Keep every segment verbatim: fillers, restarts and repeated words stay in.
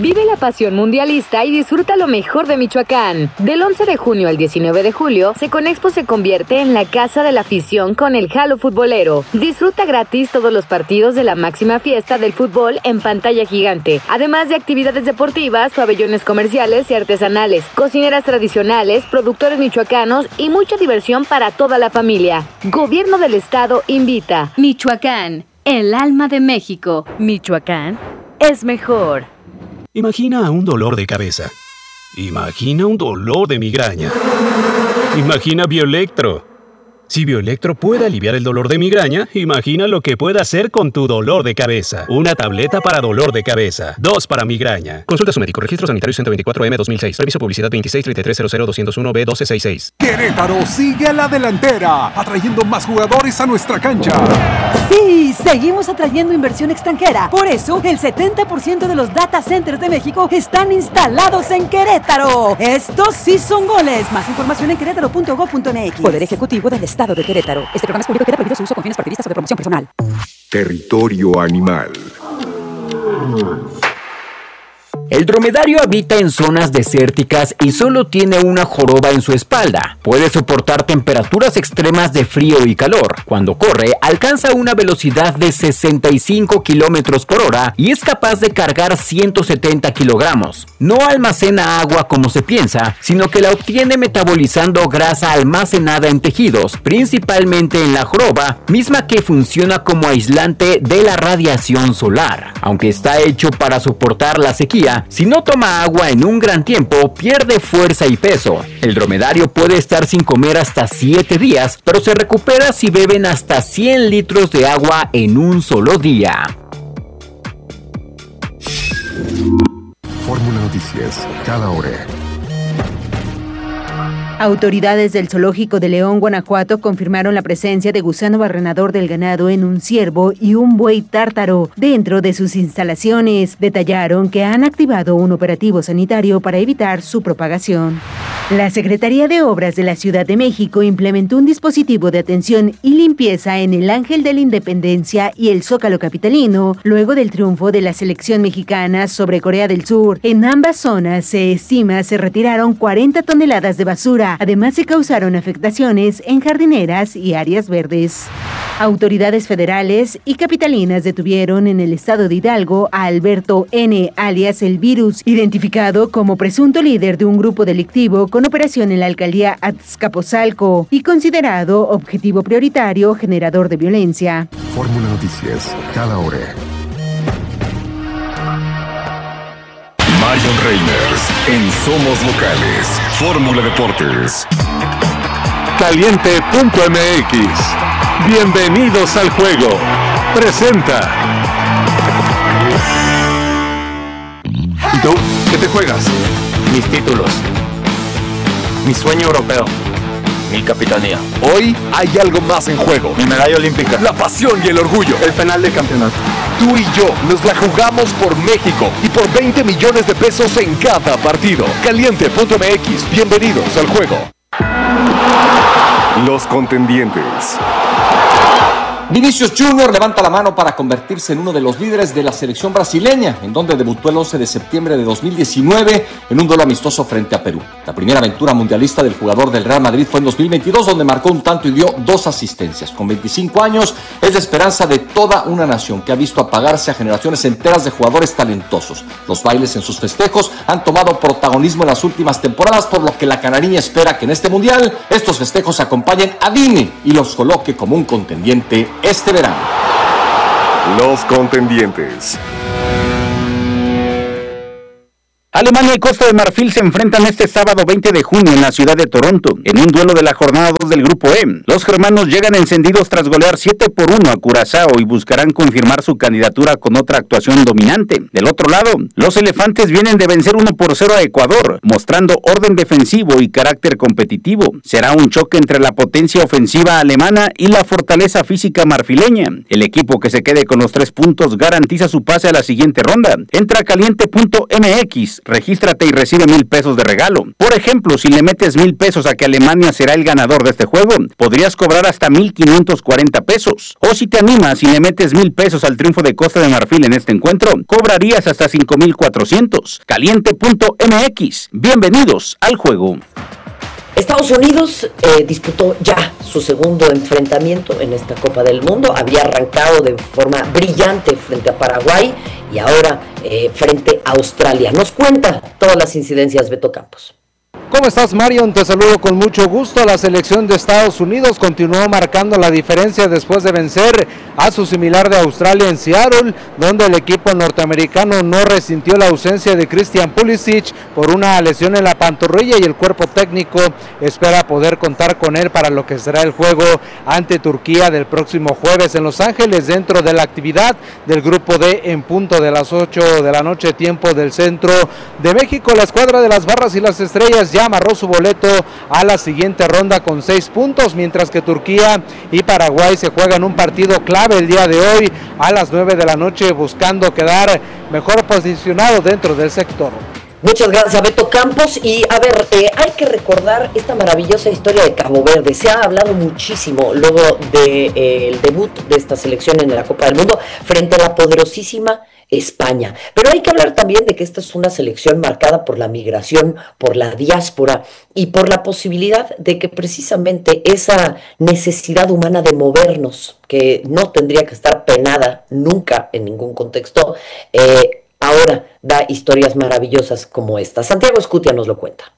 Vive la pasión mundialista y disfruta lo mejor de Michoacán. Del once de junio al diecinueve de julio, Seconexpo se convierte en la casa de la afición con el Jalo Futbolero. Disfruta gratis todos los partidos de la máxima fiesta del fútbol en pantalla gigante, además de actividades deportivas, pabellones comerciales y artesanales, cocineras tradicionales, productores michoacanos y mucha diversión para toda la familia. Gobierno del Estado invita. Michoacán, el alma de México. Michoacán es mejor. Imagina un dolor de cabeza. Imagina un dolor de migraña. Imagina Bioelectro. Si Bioelectro puede aliviar el dolor de migraña, imagina lo que puede hacer con tu dolor de cabeza. Una tableta para dolor de cabeza. Dos para migraña. Consulta a su médico. Registro sanitario ciento veinticuatro M dos mil seis. Reviso publicidad veintiséis treinta y tres cero cero doscientos uno B doce sesenta y seis. Querétaro sigue a la delantera, atrayendo más jugadores a nuestra cancha. Sí, seguimos atrayendo inversión extranjera. Por eso, el setenta por ciento de los data centers de México están instalados en Querétaro. Estos sí son goles. Más información en querétaro punto gob punto m x. Poder Ejecutivo del Estado de Querétaro. Este programa es público, queda prohibido su uso con fines partidistas o de promoción personal. Territorio animal. El dromedario habita en zonas desérticas y solo tiene una joroba en su espalda. Puede soportar temperaturas extremas de frío y calor. Cuando corre, alcanza una velocidad de sesenta y cinco kilómetros por hora y es capaz de cargar ciento setenta kilogramos. No almacena agua como se piensa, sino que la obtiene metabolizando grasa almacenada en tejidos, principalmente en la joroba, misma que funciona como aislante de la radiación solar. Aunque está hecho para soportar la sequía, si no toma agua en un gran tiempo, pierde fuerza y peso. El dromedario puede estar sin comer hasta siete días, pero se recupera si beben hasta cien litros de agua en un solo día. Fórmula Noticias, cada hora. Autoridades del Zoológico de León, Guanajuato, confirmaron la presencia de gusano barrenador del ganado en un ciervo y un buey tártaro dentro de sus instalaciones. Detallaron que han activado un operativo sanitario para evitar su propagación. La Secretaría de Obras de la Ciudad de México implementó un dispositivo de atención y limpieza en el Ángel de la Independencia y el Zócalo capitalino, luego del triunfo de la selección mexicana sobre Corea del Sur. En ambas zonas, se estima, se retiraron cuarenta toneladas de basura. Además, se causaron afectaciones en jardineras y áreas verdes. Autoridades federales y capitalinas detuvieron en el estado de Hidalgo a Alberto N., alias El Virus, identificado como presunto líder de un grupo delictivo con operación en la alcaldía Azcapotzalco y considerado objetivo prioritario generador de violencia. Fórmula Noticias, cada hora. Marion Reimers en Somos Locales. Fórmula Deportes. Caliente punto m x. Bienvenidos al juego. Presenta. ¿Y tú? ¿Qué te juegas? Mis títulos. Mi sueño europeo. Mi capitanía. Hoy hay algo más en juego. Mi medalla olímpica. La pasión y el orgullo. El penal del campeonato. Tú y yo nos la jugamos por México y por veinte millones de pesos en cada partido. Caliente punto m x. Bienvenidos al juego. Los contendientes. Vinicius Junior levanta la mano para convertirse en uno de los líderes de la selección brasileña, en donde debutó el once de septiembre de dos mil diecinueve en un duelo amistoso frente a Perú. La primera aventura mundialista del jugador del Real Madrid fue en dos mil veintidós, donde marcó un tanto y dio dos asistencias. Con veinticinco años, es la esperanza de toda una nación que ha visto apagarse a generaciones enteras de jugadores talentosos. Los bailes en sus festejos han tomado protagonismo en las últimas temporadas, por lo que la canariña espera que en este mundial estos festejos acompañen a Vini y los coloque como un contendiente este verano. Los contendientes. Alemania y Costa de Marfil se enfrentan este sábado veinte de junio en la ciudad de Toronto, en un duelo de la jornada dos del Grupo E. Los germanos llegan encendidos tras golear siete por uno a Curazao y buscarán confirmar su candidatura con otra actuación dominante. Del otro lado, los elefantes vienen de vencer uno por cero a Ecuador, mostrando orden defensivo y carácter competitivo. Será un choque entre la potencia ofensiva alemana y la fortaleza física marfileña. El equipo que se quede con los tres puntos garantiza su pase a la siguiente ronda. Entra a caliente punto m x. Regístrate y recibe mil pesos de regalo. Por ejemplo, si le metes mil pesos a que Alemania será el ganador de este juego, podrías cobrar hasta mil quinientos cuarenta pesos. O si te animas y le metes mil pesos al triunfo de Costa de Marfil en este encuentro, cobrarías hasta cinco mil cuatrocientos. Caliente punto m x. Bienvenidos al juego. Estados Unidos eh, disputó ya su segundo enfrentamiento en esta Copa del Mundo. Había arrancado de forma brillante frente a Paraguay y ahora eh, frente a Australia. Nos cuenta todas las incidencias Beto Campos. ¿Cómo estás, Marion? Te saludo con mucho gusto. La selección de Estados Unidos continuó marcando la diferencia después de vencer a su similar de Australia en Seattle, donde el equipo norteamericano no resintió la ausencia de Christian Pulisic por una lesión en la pantorrilla y el cuerpo técnico espera poder contar con él para lo que será el juego ante Turquía del próximo jueves en Los Ángeles, dentro de la actividad del grupo D en punto de las ocho de la noche, tiempo del centro de México. La escuadra de las Barras y las Estrellas ya amarró su boleto a la siguiente ronda con seis puntos, mientras que Turquía y Paraguay se juegan un partido clave el día de hoy a las nueve de la noche, buscando quedar mejor posicionado dentro del sector. Muchas gracias a Beto Campos. Y a ver, eh, hay que recordar esta maravillosa historia de Cabo Verde. Se ha hablado muchísimo luego del de, eh, debut de esta selección en la Copa del Mundo frente a la poderosísima España. Pero hay que hablar también de que esta es una selección marcada por la migración, por la diáspora y por la posibilidad de que precisamente esa necesidad humana de movernos, que no tendría que estar penada nunca en ningún contexto, eh, ahora da historias maravillosas como esta. Santiago Escutia nos lo cuenta.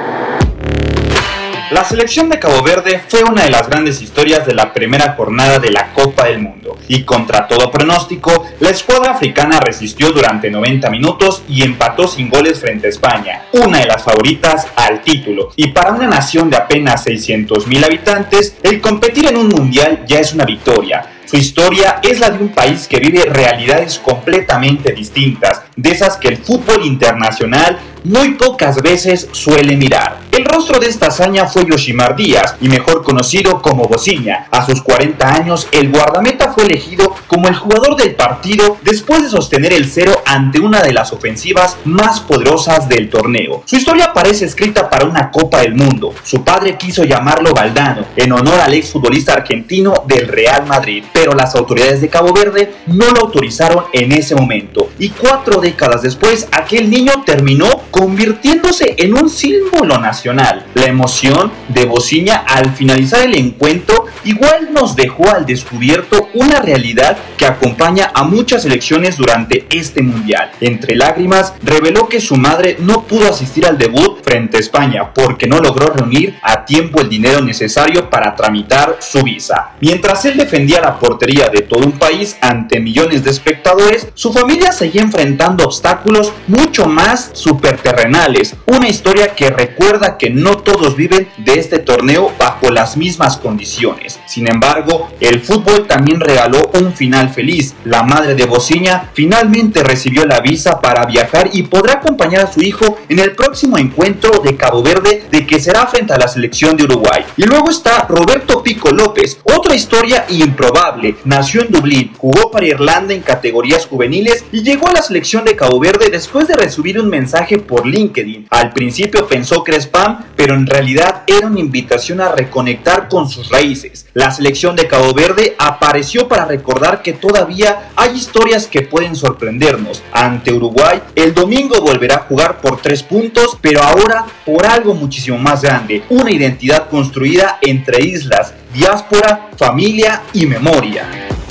La selección de Cabo Verde fue una de las grandes historias de la primera jornada de la Copa del Mundo, y contra todo pronóstico, la escuadra africana resistió durante noventa minutos y empató sin goles frente a España, una de las favoritas al título. Y para una nación de apenas seiscientos mil habitantes, el competir en un mundial ya es una victoria. Su historia es la de un país que vive realidades completamente distintas, de esas que el fútbol internacional muy pocas veces suele mirar. El rostro de esta hazaña fue Yoshimar Díaz, y mejor conocido como Bociña. A sus cuarenta años, el guardameta fue elegido como el jugador del partido después de sostener el cero ante una de las ofensivas más poderosas del torneo. Su historia parece escrita para una Copa del Mundo. Su padre quiso llamarlo Valdano, en honor al exfutbolista argentino del Real Madrid, pero las autoridades de Cabo Verde no lo autorizaron en ese momento, y cuatro décadas después aquel niño terminó convirtiéndose en un símbolo nacional. La emoción de Bociña al finalizar el encuentro igual nos dejó al descubierto una realidad que acompaña a muchas selecciones durante este mundial. Entre lágrimas reveló que su madre no pudo asistir al debut frente a España porque no logró reunir a tiempo el dinero necesario para tramitar su visa. Mientras él defendía la portería de todo un país ante millones de espectadores, su familia seguía enfrentando obstáculos mucho más superterrenales. Una historia que recuerda que no todos viven de este torneo bajo las mismas condiciones. Sin embargo, el fútbol también regaló un final feliz. La madre de Bociña finalmente recibió la visa para viajar y podrá acompañar a su hijo en el próximo encuentro de Cabo Verde, de que será frente a la selección de Uruguay. Y luego está Roberto Pico López, otra historia improbable. Nació en Dublín, jugó para Irlanda en categorías juveniles y llegó a la selección de Cabo Verde después de recibir un mensaje por LinkedIn. Al principio pensó que era spam, pero en realidad era una invitación a reconectar con sus raíces. La selección de Cabo Verde apareció para recordar que todavía hay historias que pueden sorprendernos. Ante Uruguay, el domingo volverá a jugar por tres puntos, pero ahora por algo muchísimo más grande, una identidad construida entre islas, diáspora, familia y memoria.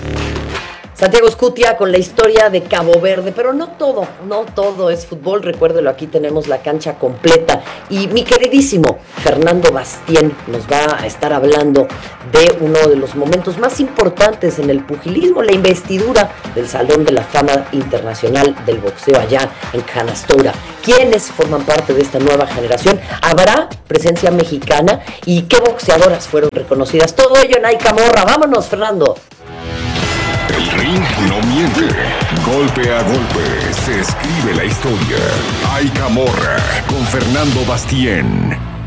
Santiago Escutia con la historia de Cabo Verde, pero no todo, no todo es fútbol, recuérdelo, aquí tenemos la cancha completa y mi queridísimo Fernando Bastien nos va a estar hablando de uno de los momentos más importantes en el pugilismo, la investidura del Salón de la Fama Internacional del Boxeo allá en Canastura. ¿Quiénes forman parte de esta nueva generación? ¿Habrá presencia mexicana? ¿Y qué boxeadoras fueron reconocidas? Todo ello en Ay Camorra. Vámonos, Fernando. El ring no miente. Golpe a golpe se escribe la historia. Ay Camorra con Fernando Bastien.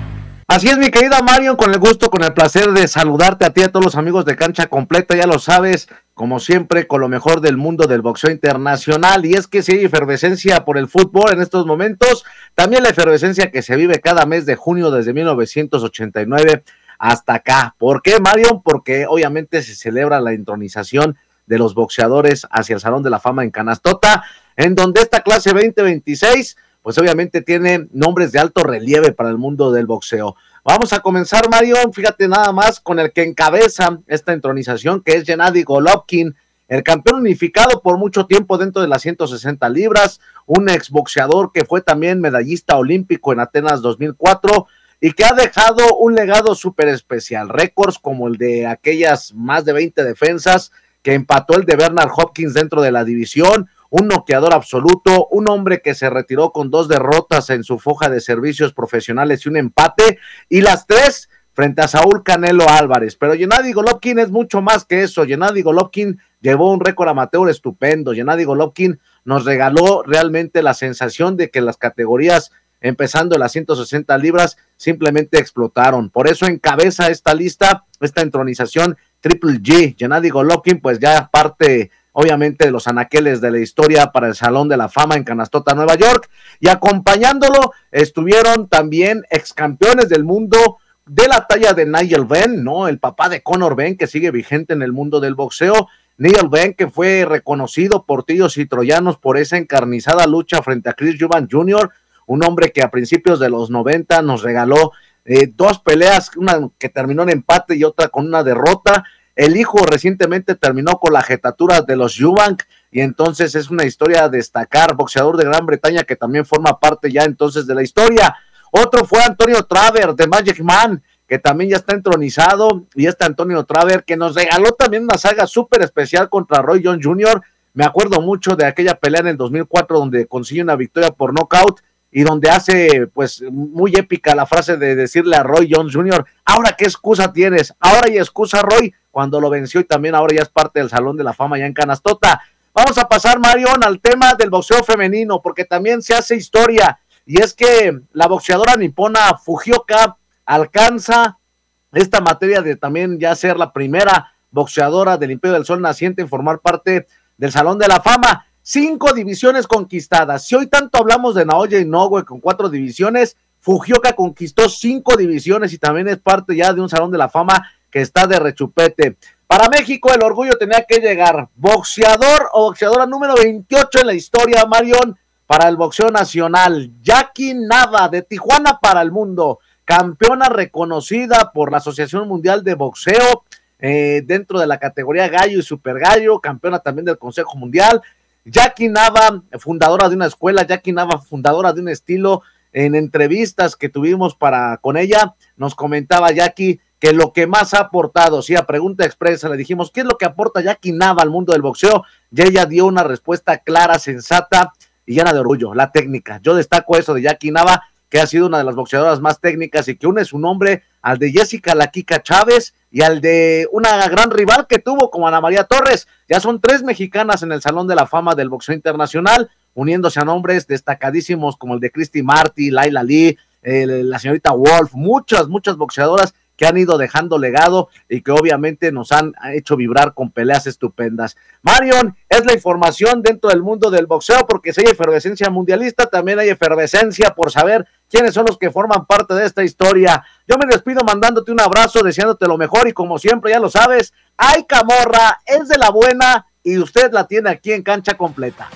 Así es, mi querida Marion, con el gusto, con el placer de saludarte a ti y a todos los amigos de Cancha Completa, ya lo sabes, como siempre, con lo mejor del mundo del boxeo internacional, y es que si hay efervescencia por el fútbol en estos momentos, también la efervescencia que se vive cada mes de junio desde mil novecientos ochenta y nueve hasta acá. ¿Por qué, Marion? Porque obviamente se celebra la intronización de los boxeadores hacia el Salón de la Fama en Canastota, en donde esta clase veinte veintiséis pues obviamente tiene nombres de alto relieve para el mundo del boxeo. Vamos a comenzar, Marion, fíjate nada más con el que encabeza esta entronización, que es Gennady Golovkin, el campeón unificado por mucho tiempo dentro de las ciento sesenta libras, un exboxeador que fue también medallista olímpico en Atenas dos mil cuatro y que ha dejado un legado súper especial, récords como el de aquellas más de veinte defensas que empató el de Bernard Hopkins dentro de la división, un noqueador absoluto, un hombre que se retiró con dos derrotas en su foja de servicios profesionales y un empate, y las tres frente a Saúl Canelo Álvarez. Pero Gennady Golovkin es mucho más que eso. Gennady Golovkin llevó un récord amateur estupendo. Gennady Golovkin nos regaló realmente la sensación de que las categorías empezando en las ciento sesenta libras simplemente explotaron. Por eso encabeza esta lista, esta entronización Triple G. Gennady Golovkin pues ya parte obviamente de los anaqueles de la historia para el Salón de la Fama en Canastota, Nueva York, y acompañándolo estuvieron también ex campeones del mundo de la talla de Nigel Benn, ¿no? El papá de Conor Benn, que sigue vigente en el mundo del boxeo. Nigel Benn, que fue reconocido por tiros y troyanos por esa encarnizada lucha frente a Chris Eubank junior, un hombre que a principios de los noventa nos regaló eh, dos peleas, una que terminó en empate y otra con una derrota. El hijo recientemente terminó con la jetatura de los Eubank, y entonces es una historia a destacar, boxeador de Gran Bretaña que también forma parte ya entonces de la historia. Otro fue Antonio Traver de Magic Man, que también ya está entronizado, y este Antonio Traver que nos regaló también una saga súper especial contra Roy Jones junior Me acuerdo mucho de aquella pelea en el dos mil cuatro donde consigue una victoria por nocaut, y donde hace pues muy épica la frase de decirle a Roy Jones junior, ahora qué excusa tienes, ahora hay excusa Roy, cuando lo venció, y también ahora ya es parte del Salón de la Fama ya en Canastota. Vamos a pasar, Marion, al tema del boxeo femenino, porque también se hace historia, y es que la boxeadora nipona Fujioka alcanza esta materia de también ya ser la primera boxeadora del Imperio del Sol naciente en formar parte del Salón de la Fama. Cinco divisiones conquistadas. Si hoy tanto hablamos de Naoya Inoue con cuatro divisiones, Fujioka conquistó cinco divisiones y también es parte ya de un Salón de la Fama que está de rechupete. Para México el orgullo tenía que llegar. Boxeador o boxeadora número veintiocho en la historia, Marion, para el boxeo nacional. Jackie Nava, de Tijuana para el mundo. Campeona reconocida por la Asociación Mundial de Boxeo eh, dentro de la categoría gallo y super gallo. Campeona también del Consejo Mundial. Jackie Nava, fundadora de una escuela. Jackie Nava, fundadora de un estilo. En entrevistas que tuvimos para con ella, nos comentaba Jackie que lo que más ha aportado, sí, a pregunta expresa, le dijimos, ¿qué es lo que aporta Jackie Nava al mundo del boxeo? Y ella dio una respuesta clara, sensata y llena de orgullo, la técnica. Yo destaco eso de Jackie Nava, que ha sido una de las boxeadoras más técnicas y que une su nombre al de Jessica La Kika Chávez y al de una gran rival que tuvo como Ana María Torres. Ya son tres mexicanas en el Salón de la Fama del boxeo internacional, uniéndose a nombres destacadísimos como el de Christy Marty, Laila Lee, eh, la señorita Wolf, muchas, muchas boxeadoras que han ido dejando legado y que obviamente nos han hecho vibrar con peleas estupendas. Marion, es la información dentro del mundo del boxeo, porque si hay efervescencia mundialista, también hay efervescencia por saber quiénes son los que forman parte de esta historia. Yo me despido mandándote un abrazo, deseándote lo mejor, y como siempre, ya lo sabes, hay camorra, es de la buena, y usted la tiene aquí en Cancha Completa.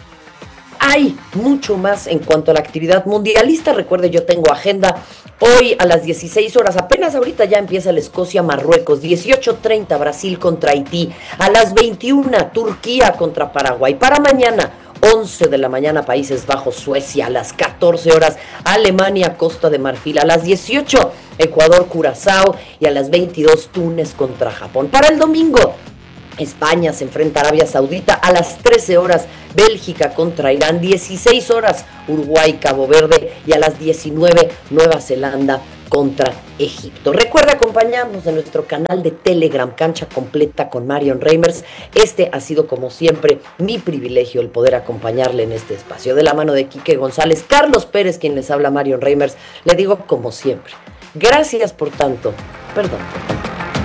Hay mucho más en cuanto a la actividad mundialista. Recuerde, yo tengo agenda hoy a las dieciséis horas, apenas ahorita ya empieza el Escocia-Marruecos, dieciocho treinta Brasil contra Haití, a las veintiuna Turquía contra Paraguay, para mañana once de la mañana Países Bajos, Suecia, a las catorce horas Alemania, Costa de Marfil, a las dieciocho Ecuador, Curazao, y a las veintidós Túnez contra Japón. Para el domingo, España se enfrenta a Arabia Saudita, a las trece horas Bélgica contra Irán, dieciséis horas Uruguay, Cabo Verde, y a las diecinueve Nueva Zelanda contra Egipto. Recuerda acompañarnos en nuestro canal de Telegram, Cancha Completa con Marion Reimers. Este ha sido, como siempre, mi privilegio el poder acompañarle en este espacio. De la mano de Quique González, Carlos Pérez, quien les habla, Marion Reimers, le digo, como siempre, Gracias por tanto. Perdón.